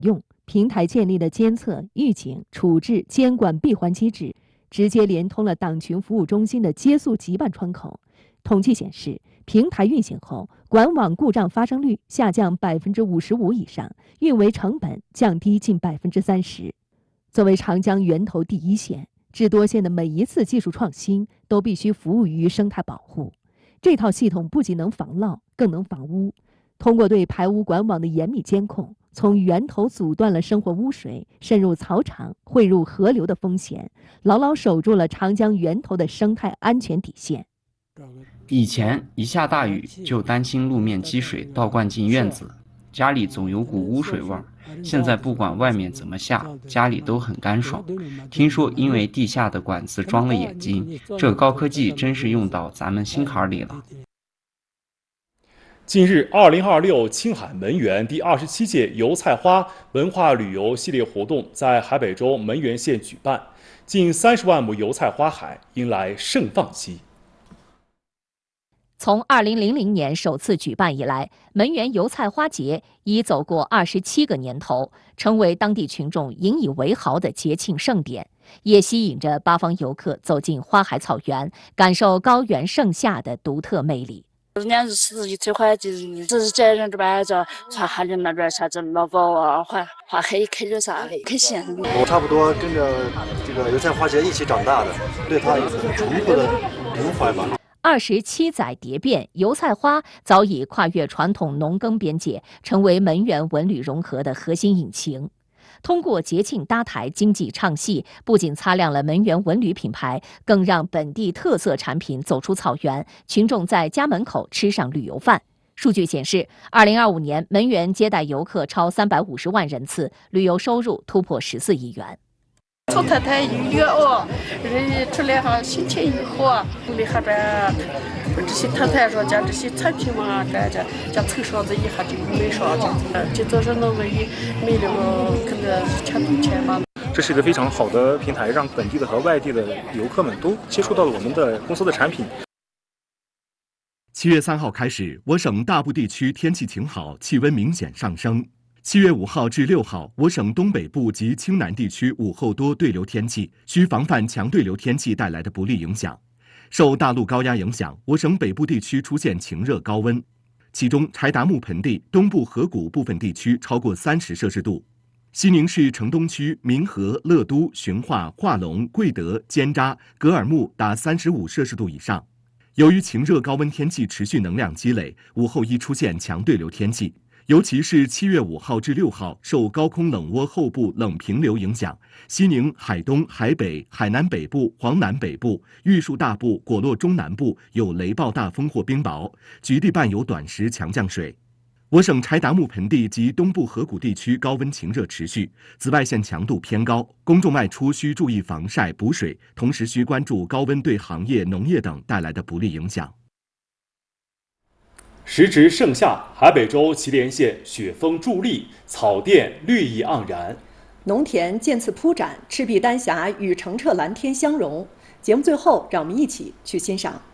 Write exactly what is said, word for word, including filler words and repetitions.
用。平台建立的监测、预警、处置、监管闭环机制，直接连通了党群服务中心的接速急办窗口。统计显示，平台运行后，管网故障发生率下降百分之五十五以上，运维成本降低近百分之三十。作为长江源头第一线，智多县的每一次技术创新都必须服务于生态保护。这套系统不仅能防涝，更能防污。通过对排污管网的严密监控，从源头阻断了生活污水渗入草场、汇入河流的风险，牢牢守住了长江源头的生态安全底线。 以前一下大雨就担心路面积水倒灌进院子，家里总有股污水味儿。现在不管外面怎么下，家里都很干爽。听说因为地下的管子装了眼睛，这高科技真是用到咱们心坎里了。 近日，二零二六青海门源第二十七届油菜花文化旅游系列活动在海北州门源县举办，近三十万亩油菜花海迎来盛放期。 从二零零零年首次举办以来，门源油菜花节已走过二十七个年头，成为当地群众引以为豪的节庆盛典，也吸引着八方游客走进花海草原，感受高原盛夏的独特魅力。 人家是一最欢就是就是这人这边叫穿哈的那边啥子老包啊，花花黑开着啥的，可鲜。 我差不多跟着这个油菜花节一起长大的，对它有很淳朴的情怀吧。 二十七载蝶变，油菜花早已跨越传统农耕边界，成为门源文旅融合的核心引擎。通过节庆搭台、经济唱戏，不仅擦亮了门源文旅品牌，更让本地特色产品走出草原，群众在家门口吃上旅游饭。数据显示，二零二五年门源接待游客超三百五十万人次，旅游收入突破十四亿元。 从太太一月哦，人出来哈心情一好，里哈边这些太太说将这些产品嘛，这这将凑上子一下就没上去，就做成那个一没那个可能全都钱嘛。 这是一个非常好的平台，让本地的和外地的游客们都接触到了我们的公司的产品。 七月三号开始，我省大部地区天气晴好，气温明显上升。七月五号至六号，我省东北部及青南地区午后多对流天气，需防范强对流天气带来的不利影响。受大陆高压影响，我省北部地区出现晴热高温，其中柴达木盆地、东部河谷部分地区超过三十摄氏度。西宁市城东区、民和、乐都、循化、化龙、贵德、尖扎、格尔木达三十五摄氏度以上。由于晴热高温天气持续能量积累，午后易出现强对流天气。尤其是七月五号至六号，受高空冷涡后部冷平流影响，西宁、海东、海北、海南北部、黄南北部、玉树大部、果洛中南部有雷暴大风或冰雹，局地伴有短时强降水。我省柴达木盆地及东部河谷地区高温晴热持续，紫外线强度偏高，公众外出需注意防晒补水，同时需关注高温对行业、农业等带来的不利影响。 时值盛夏，海北州祁连县雪峰伫立，草甸绿意盎然， 农田渐次铺展，赤壁丹霞与澄澈蓝天相融。节目最后，让我们一起去欣赏。